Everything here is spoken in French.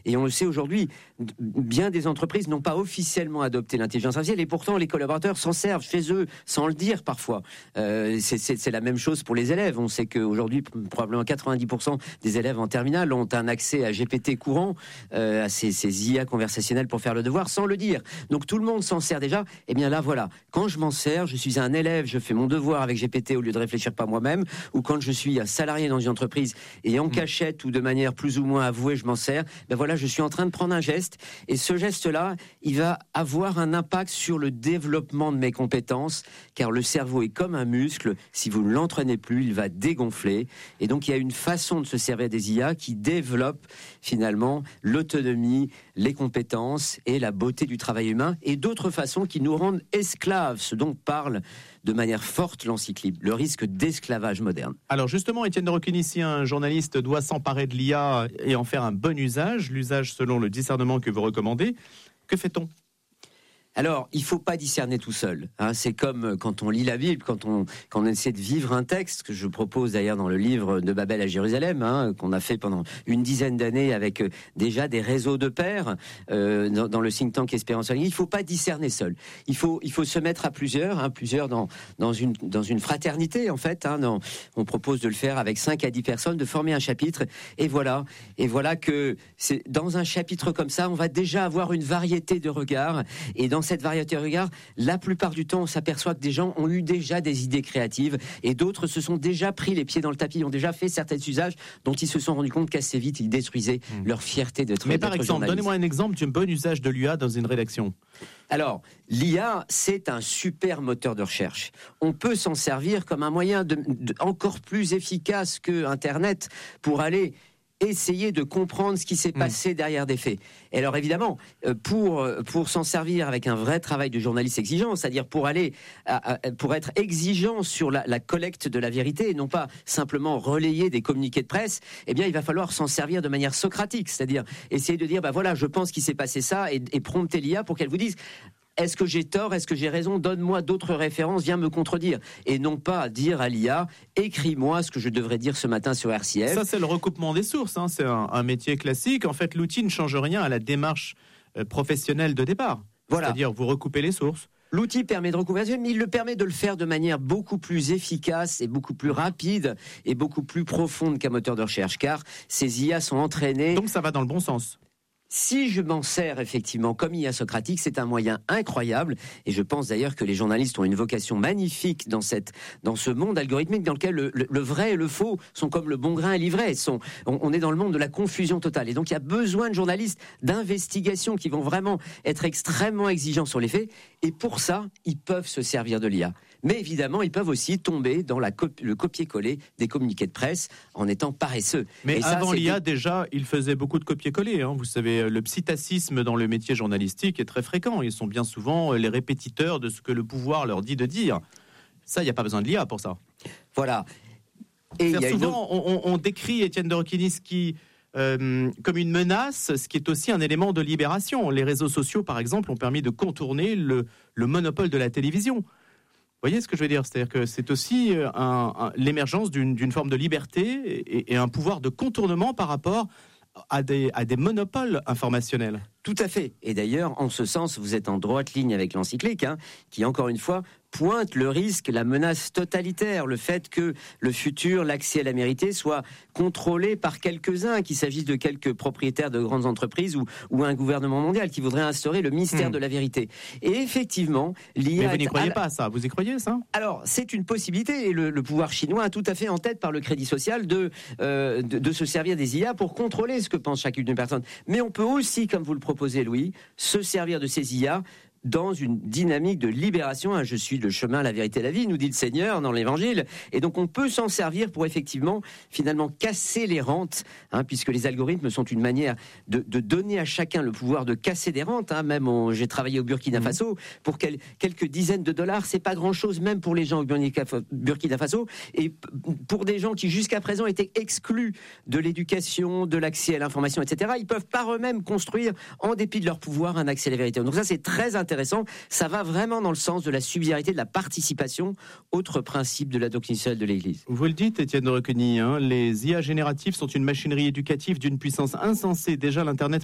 Et on le sait aujourd'hui, bien des entreprises n'ont pas officiellement adopté l'intelligence artificielle et pourtant les collaborateurs s'en servent chez eux sans le dire parfois. C'est la même chose pour les élèves. On sait qu'aujourd'hui, probablement 90% des élèves en terminale ont un accès à GPT courant, à ces IA conversationnels pour faire le devoir sans le dire. Donc tout le monde s'en sert déjà. Et bien là, voilà. Quand je m'en sers, je suis un élève, je fais mon devoir avec GPT au lieu de réfléchir par moi-même, ou quand je suis un salarié dans une entreprise et en cachette ou de manière plus ou moins avouée, je m'en sers, ben voilà, je suis en train de prendre un geste et ce geste-là, il va avoir un impact sur le développement de mes compétences, car le cerveau est comme un muscle, si vous ne l'entraînez plus, il va dégonfler et donc il y a une façon de se servir des IA qui développe finalement l'autonomie, les compétences et la beauté du travail humain et d'autres façons qui nous rendent esclaves, ce dont parle de manière forte l'encyclique, le risque d'esclavage moderne. Alors justement, Étienne de Roquigny, si un journaliste doit s'emparer de l'IA et en faire un bon usage, l'usage selon le discernement que vous recommandez, que fait-on ? Alors, il ne faut pas discerner tout seul. C'est comme quand on lit la Bible, quand on essaie de vivre un texte, que je propose d'ailleurs dans le livre de Babel à Jérusalem, qu'on a fait pendant une dizaine d'années avec déjà des réseaux de pairs dans le think tank Espérance. Il ne faut pas discerner seul. Il faut se mettre à plusieurs dans une fraternité en fait. On propose de le faire avec 5 à 10 personnes, de former un chapitre. Et voilà que c'est dans un chapitre comme ça, on va déjà avoir une variété de regards. Et dans cette variété de regards, la plupart du temps, on s'aperçoit que des gens ont eu déjà des idées créatives et d'autres se sont déjà pris les pieds dans le tapis, ont déjà fait certains usages dont ils se sont rendus compte qu'assez vite, ils détruisaient leur fierté d'être journaliste. Mais par exemple, donnez-moi un exemple d'un bon usage de l'IA dans une rédaction. Alors, l'IA, c'est un super moteur de recherche. On peut s'en servir comme un moyen encore plus efficace que Internet pour aller essayer de comprendre ce qui s'est passé derrière des faits. Et alors évidemment, pour s'en servir avec un vrai travail de journaliste exigeant, c'est-à-dire pour être exigeant sur la collecte de la vérité et non pas simplement relayer des communiqués de presse, eh bien il va falloir s'en servir de manière socratique, c'est-à-dire essayer de dire voilà, je pense qu'il s'est passé ça et prompter l'IA pour qu'elle vous dise est-ce que j'ai tort, est-ce que j'ai raison, donne-moi d'autres références, viens me contredire. Et non pas dire à l'IA, écris-moi ce que je devrais dire ce matin sur RCF. Ça, c'est le recoupement des sources, c'est un métier classique. En fait, l'outil ne change rien à la démarche professionnelle de départ. Voilà. C'est-à-dire, vous recoupez les sources. L'outil permet de recouvrir, mais il le permet de le faire de manière beaucoup plus efficace et beaucoup plus rapide et beaucoup plus profonde qu'un moteur de recherche, car ces IA sont entraînés... Donc ça va dans le bon sens. Si je m'en sers effectivement comme IA socratique, c'est un moyen incroyable et je pense d'ailleurs que les journalistes ont une vocation magnifique dans ce monde algorithmique dans lequel le vrai et le faux sont comme le bon grain et l'ivraie. On est dans le monde de la confusion totale et donc il y a besoin de journalistes d'investigation qui vont vraiment être extrêmement exigeants sur les faits et pour ça, ils peuvent se servir de l'IA. Mais évidemment, ils peuvent aussi tomber dans le copier-coller des communiqués de presse en étant paresseux. Mais avant l'IA, déjà, ils faisaient beaucoup de copier-coller. Vous savez, le psittacisme dans le métier journalistique est très fréquent. Ils sont bien souvent les répétiteurs de ce que le pouvoir leur dit de dire. Ça, il n'y a pas besoin de l'IA pour ça. Voilà. Et souvent, on décrit Étienne de Roquigny comme une menace, ce qui est aussi un élément de libération. Les réseaux sociaux, par exemple, ont permis de contourner le monopole de la télévision. Vous voyez ce que je veux dire ? C'est-à-dire que c'est aussi l'émergence d'une forme de liberté et un pouvoir de contournement par rapport à des monopoles informationnels. Tout à fait. Et d'ailleurs, en ce sens, vous êtes en droite ligne avec l'encyclique, qui, encore une fois, pointe le risque, la menace totalitaire, le fait que le futur, l'accès à la vérité soit contrôlé par quelques-uns, qu'il s'agisse de quelques propriétaires de grandes entreprises ou un gouvernement mondial qui voudrait instaurer le mystère de la vérité. Et effectivement, l'IA... Mais vous n'y croyez pas, ça ? Vous y croyez, ça ? Alors, c'est une possibilité, et le pouvoir chinois a tout à fait en tête par le Crédit Social de se servir des IA pour contrôler ce que pense chacune d'une personne. Mais on peut aussi, comme vous le proposez, Louis, se servir de ces IA dans une dynamique de libération. Je suis le chemin, la vérité, la vie, nous dit le Seigneur dans l'Évangile. Et donc on peut s'en servir pour effectivement, finalement, casser les rentes, puisque les algorithmes sont une manière de donner à chacun le pouvoir de casser des rentes. J'ai travaillé au Burkina Faso, pour quelques dizaines de dollars, c'est pas grand-chose, même pour les gens au Burkina Faso, et pour des gens qui jusqu'à présent étaient exclus de l'éducation, de l'accès à l'information, etc., ils peuvent par eux-mêmes construire, en dépit de leur pouvoir, un accès à la vérité. Donc ça, c'est très intéressant. Ça va vraiment dans le sens de la subsidiarité, de la participation, autre principe de la doctrine sociale de l'Église. Vous le dites, Étienne de Roquigny, les IA génératives sont une machinerie éducative d'une puissance insensée. Déjà, l'Internet